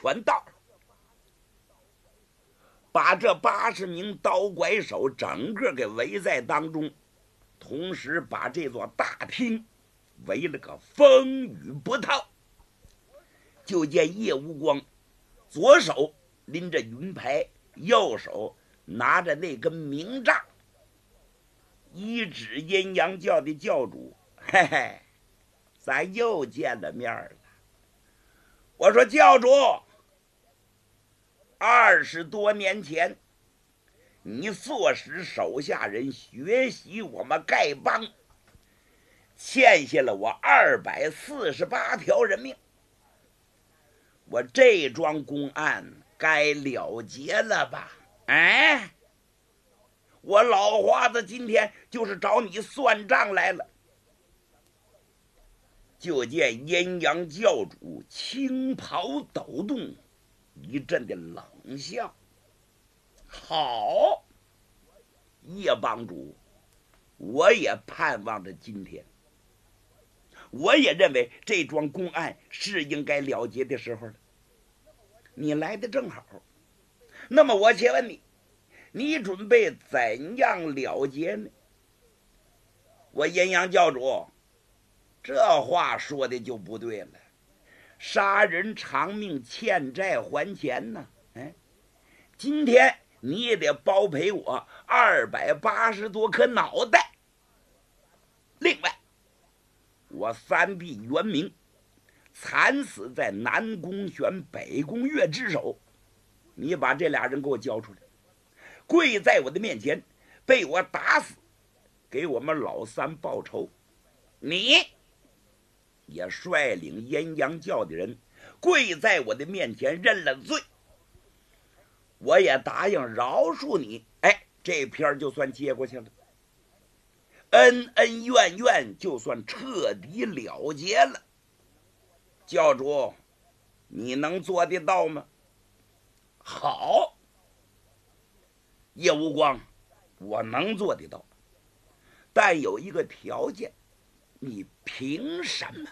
全到了，把这80名刀拐手整个给围在当中，同时把这座大厅围了个风雨不透。就见叶无光左手拎着云牌，右手拿着那根明杖，一指阴阳教的教主：“嘿嘿，咱又见了面了。我说教主，20多年前，你唆使手下人学习我们丐帮，欠下了我248条人命。我这桩公案该了结了吧？哎，我老花子今天就是找你算账来了。”就见阴阳教主青袍抖动，一阵的冷笑：“好，叶帮主，我也盼望着今天，我也认为这桩公案是应该了结的时候了。你来的正好，那么我且问你，你准备怎样了结呢？”我阴阳教主，这话说的就不对了，杀人偿命，欠债还钱呢。今天你也得包赔我280多颗脑袋。另外，我3弟袁明惨死在南宫玄、北宫月之手，你把这俩人给我交出来，跪在我的面前，被我打死，给我们老三报仇。你也率领阴阳教的人跪在我的面前认了罪，我也答应饶恕你。这篇就算接过去了，恩恩怨怨就算彻底了结了。教主，你能做得到吗？好，叶无光，我能做得到，但有一个条件。你凭什么？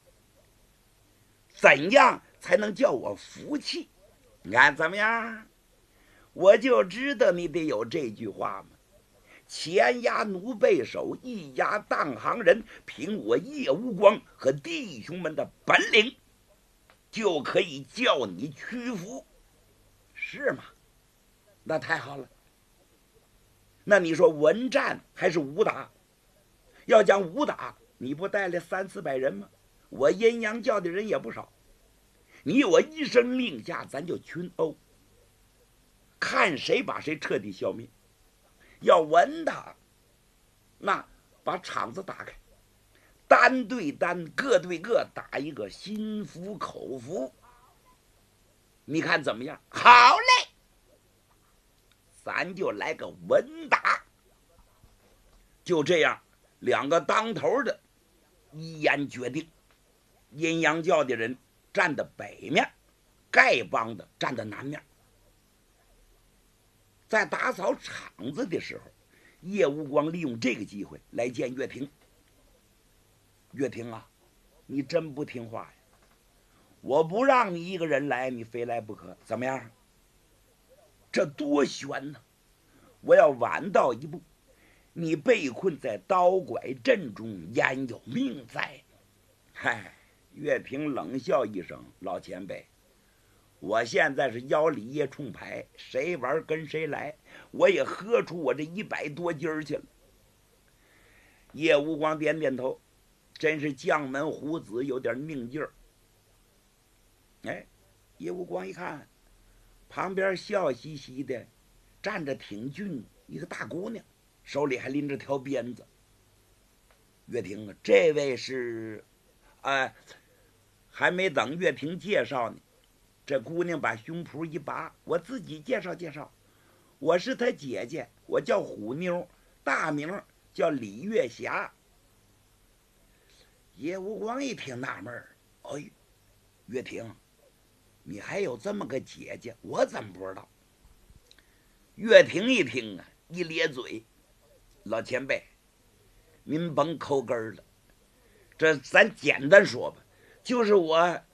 怎样才能叫我服气？你看怎么样？我就知道你得有这句话嘛。前压奴背手，一压当行人，凭我叶无光和弟兄们的本领，就可以叫你屈服，是吗？那太好了。那你说文战还是武打？要讲武打，你不带来300-400人吗？我阴阳教的人也不少，你我一声令下，咱就群殴，看谁把谁彻底消灭。要文打，那把场子打开，单对单，个对个，打一个心服口服。你看怎么样？好嘞，咱就来个文打。就这样，两个当头的一言决定，阴阳教的人站在北面，丐帮的站在南面。在打扫场子的时候，叶无光利用这个机会来见岳霆。岳霆啊，你真不听话呀！我不让你一个人来，你非来不可，怎么样？这多悬呢！我要晚到一步，你被困在刀拐阵中，焉有命在？嗨，岳霆冷笑一声：“老前辈，我现在是腰里夜冲牌，谁玩跟谁来，我也喝出我这100多斤去了。”叶无光点点头，真是将门虎子，有点命劲儿。叶无光一看，旁边笑嘻嘻的站着挺俊一个大姑娘，手里还拎着条鞭子。岳霆啊，这位是，还没等岳霆介绍呢，这姑娘把胸脯一拔：“我自己介绍介绍，我是她姐姐，我叫虎妞，大名叫李月霞。”叶无光一听纳闷儿：“哎，岳霆，你还有这么个姐姐，我怎么不知道？”岳霆一听啊，一咧嘴：“老前辈，您甭抠根了，这咱简单说吧，就是我